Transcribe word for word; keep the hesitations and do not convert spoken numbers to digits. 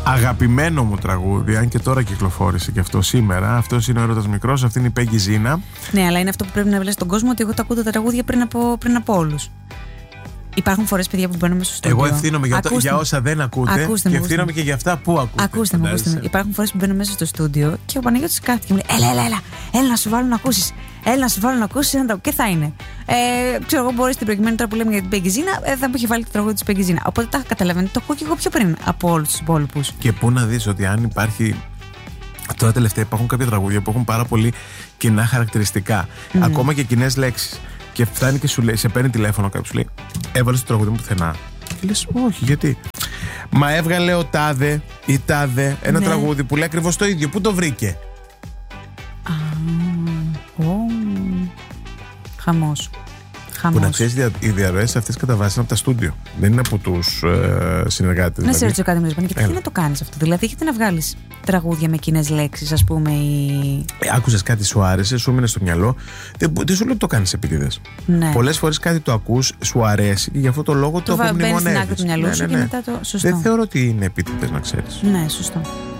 Αγαπημένο μου τραγούδι, αν και τώρα κυκλοφόρησε και αυτό σήμερα. Αυτός είναι ο Έρωτας Μικρός, αυτή είναι η Πέγγι Ζίνα. Ναι, αλλά είναι αυτό που πρέπει να βλέπει στον κόσμο, ότι εγώ τα ακούω τα τραγούδια πριν από, πριν από όλους. Υπάρχουν φορές, παιδιά, που μπαίνω μέσα στο στούντιο. Εγώ ευθύνομαι για, το, για όσα δεν ακούτε. Ακούστε και με, ευθύνομαι και για αυτά που ακούτε. Ακούστε με, ακούστε με. Υπάρχουν φορές που μπαίνω μέσα στο στούντιο και ο Παναγιώτης κάθεται και μου λέει: Έλα, έλα, έλα, έλα να σου βάλω να ακούσεις. Έλα να σου βάλω να ακούσεις ένα τραγούδι. Και θα είναι. Ε, ξέρω εγώ, μπορεί στην προηγουμένη τώρα που λέμε για την Πέγγι Ζίνα, ε, θα μου είχε βάλει το τραγούδι της Πέγγι Ζίνα. Οπότε τα καταλαβαίνετε, το ακούω και εγώ πιο πριν από όλους τους υπόλοιπους. Και πού να δεις ότι αν υπάρχει. Τώρα τελευταία υπάρχουν κάποια τραγούδια που έχουν πάρα πολύ κοινά χαρακτηριστικά. Mm. Ακόμα και κοινές λέξεις. Και φτάνει και σου λέει, σε παίρνει τηλέφωνο κάποιος, σου λέει: Έβαλες το τραγούδι μου πουθενά. Και λες: Όχι, γιατί? Μα έβγαλε ο τάδε ή τάδε ένα ναι. τραγούδι που λέει ακριβώς το ίδιο. Πού το βρήκε? Α, oh. Χαμός. Που να ξέρεις, οι διαρροές αυτές κατά βάση είναι από τα στούντιο. Δεν είναι από τους ε, συνεργάτες. Να σε ρωτήσω κάτι, μου γιατί τι να το κάνεις αυτό? Δηλαδή, γιατί να βγάλεις τραγούδια με κοινές λέξεις, ας πούμε. Ή... Ε, άκουσες κάτι, σου άρεσε, σου έμεινε στο μυαλό. Δεν, δεν σου λέω ότι το κάνεις επίτηδες. Ναι. Πολλές φορές κάτι το ακούς, σου αρέσει και γι' αυτό το λόγο το, το απομνημονεύεις. Στην άκρη του μυαλού σου ναι, ναι, ναι. και μετά το. Σωστό. Δεν θεωρώ ότι είναι επίτηδες, να ξέρεις. Ναι, σωστό.